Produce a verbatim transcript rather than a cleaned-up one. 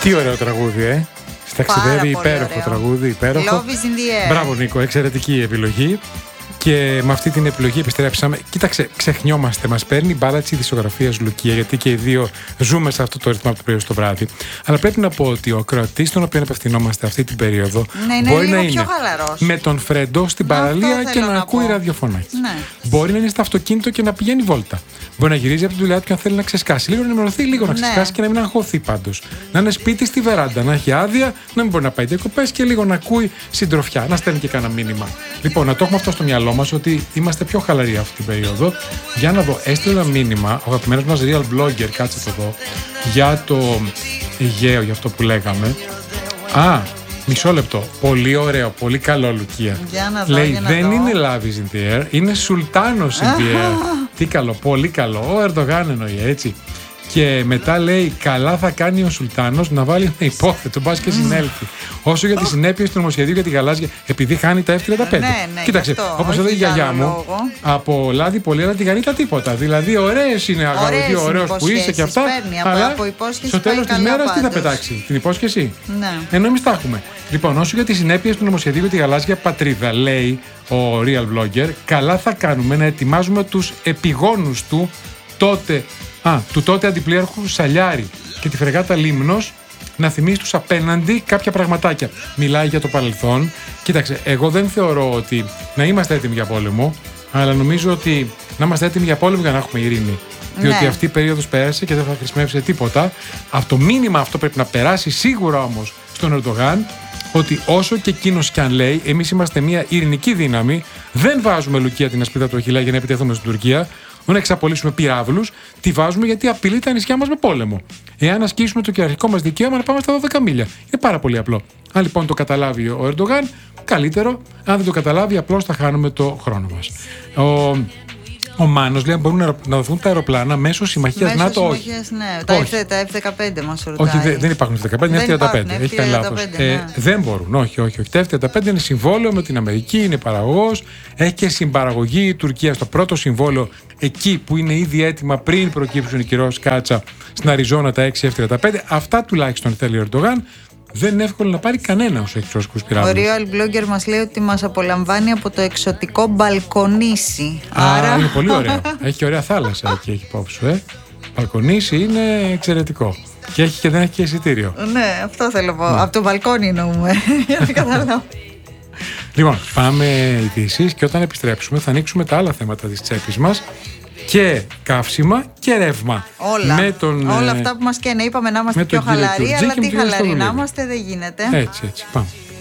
Τι ωραίο τραγούδι, ε! Σταξιδεύει, υπέροχο τραγούδι, υπέροχο. Love is in the air. Μπράβο, Νίκο, εξαιρετική επιλογή. Και με αυτή την επιλογή επιστρέψαμε. Κοίταξε, ξεχνιόμαστε. Μας παίρνει η μπάλα της δισογραφίας Λουκία, γιατί και οι δύο ζούμε σε αυτό το ρυθμό από το πρωί στο βράδυ. Αλλά πρέπει να πω ότι ο ακροατής, τον οποίο απευθυνόμαστε αυτή την περίοδο, ναι, είναι μπορεί λίγο να πιο είναι χαλαρός. με τον Φρέντο στην παραλία και να, να ακούει ραδιοφωνάκι. Ναι. Μπορεί να είναι στο αυτοκίνητο και να πηγαίνει βόλτα. Μπορεί να γυρίζει από τη δουλειά του και αν θέλει να ξεσκάσει. Λίγο να ενημερωθεί, λίγο να ξεσκάσει ναι. και να μην αγχωθεί πάντως. Να είναι σπίτι στη βεράντα, να έχει άδεια, να μην μπορεί να πάει διακοπές και λίγο να ακούει συντροφιά, να στέλνει και κανένα μήνυμα. Λοιπόν, να το έχουμε αυτό στο μυαλό μας ότι είμαστε πιο χαλαροί αυτή την περίοδο. Για να δω, έστειλε ένα μήνυμα ο αγαπημένος μας real blogger, κάτσε το δω, για το Αιγαίο, για αυτό που λέγαμε. Α, μισό λεπτό. Πολύ ωραίο, πολύ καλό, Λουκία. Για να δω, λέει, για να δεν δω. είναι Love is in the air, είναι Sultanos in the air. Τι καλό, πολύ καλό. Ο Ερντογάν εννοεί, έτσι. Και μετά λέει, καλά θα κάνει ο Σουλτάνος να βάλει ένα υπόθετο, μπας και συνέλθει. Όσο για τις συνέπειες του νομοσχεδίου για τη γαλάζια, επειδή χάνει τα εφ τριάντα πέντε. Ναι, ναι, κοίταξε, όπως εδώ η γιαγιά μου, από λάδι πολύ, αλλά τη γανεί τα τίποτα. Δηλαδή, ωραίες είναι αγαροτή, ωραίος που είσαι και αυτά. Παίρνει, αλλά από στο τέλος της μέρας τι θα πετάξει, την υπόσχεση. Ναι. Ενώ εμείς τα έχουμε. Λοιπόν, όσο για τις συνέπειες του νομοσχεδίου για τη γαλάζια πατρίδα, λέει ο real blogger, καλά θα κάνουμε να ετοιμάζουμε τους επιγόνους του τότε. Α, του τότε αντιπλήρχου Σαλιάρη και τη φρεγάτα Λίμνος να θυμίσει τους απέναντι κάποια πραγματάκια. Μιλάει για το παρελθόν. Κοίταξε, εγώ δεν θεωρώ ότι να είμαστε έτοιμοι για πόλεμο, αλλά νομίζω ότι να είμαστε έτοιμοι για πόλεμο για να έχουμε ειρήνη. Διότι ναι. αυτή η περίοδος πέρασε και δεν θα χρησιμεύσει τίποτα. Αυτό το μήνυμα αυτό πρέπει να περάσει σίγουρα όμως στον Ερντογάν, ότι όσο και εκείνος κι αν λέει, εμείς είμαστε μια ειρηνική δύναμη, δεν βάζουμε, Λουκία, την ασπίδα του Αχιλλέα για να επιτεθούμε στην Τουρκία. Να εξαπολύσουμε πυράβλους, τη βάζουμε γιατί απειλεί τα νησιά μας με πόλεμο. Εάν ασκήσουμε το κυριαρχικό μας δικαίωμα να πάμε στα δώδεκα μίλια. Είναι πάρα πολύ απλό. Αν λοιπόν το καταλάβει ο Ερντογάν, καλύτερο. Αν δεν το καταλάβει, απλώς θα χάνουμε το χρόνο μας. Ο, ο Μάνος λέει: μπορούν να, να δοθούν τα αεροπλάνα μέσω συμμαχίας ΝΑΤΟ. Όχι. Ναι. Τα, F, τα εφ δεκαπέντε μας ρωτάει. Όχι, δε, δεν υπάρχουν εφ δεκαπέντε, είναι εφ τριάντα πέντε. Έχει κάνει λάθος. Ναι. Ε, δεν μπορούν. Όχι, όχι, όχι. Τα εφ τριάντα πέντε είναι συμβόλαιο με την Αμερική, είναι παραγωγός. Έχει και συμπαραγωγή η Τουρκία στο πρώτο συμβόλαιο, εκεί που είναι ήδη έτοιμα πριν προκύψουν οι κυρώσεις Κάτσα στην Αριζόνα τα έξι εφ τριάντα πέντε. Αυτά τουλάχιστον θέλει ο Ερντογάν. Δεν είναι εύκολο να πάρει κανένα όσο έχει ρωσικούς πυράβλους. Ο real blogger μας λέει ότι μας απολαμβάνει από το εξωτικό Μπαλκονήσι. Α, Άρα... είναι πολύ ωραίο. Έχει ωραία θάλασσα εκεί, έχει υπόψη σου, ε. Μπαλκονήσι είναι εξαιρετικό. Και έχει και δεν έχει και εισιτήριο. Ναι, αυτό θέλω να πω. Ναι. Από το μπαλκόνι εννοούμε. Για να καταλάβω. Λοιπόν, πάμε ειδήσεις και όταν επιστρέψουμε θα ανοίξουμε τα άλλα θέματα της τσέπης μας. Και καύσιμα και ρεύμα. Όλα. Με τον, Όλα αυτά που μας καίνε. Είπαμε να είμαστε πιο χαλαροί, αλλά τι χαλαροί να είμαστε δεν γίνεται. Έτσι, έτσι. Πάμε.